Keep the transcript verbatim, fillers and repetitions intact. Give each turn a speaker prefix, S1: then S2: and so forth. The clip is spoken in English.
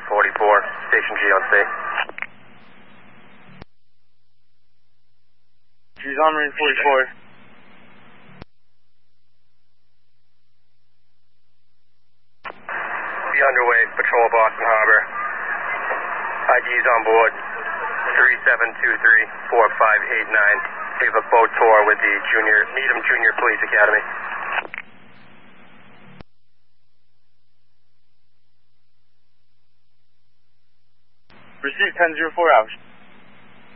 S1: forty-four, Station G on C.
S2: G's on Marine forty-four.
S1: Be underway, patrol Boston Harbor. I Ds on board, three seven two three, four five eight nine. We have a boat tour with the Junior Needham Junior Police Academy.
S2: Received ten zero four hours.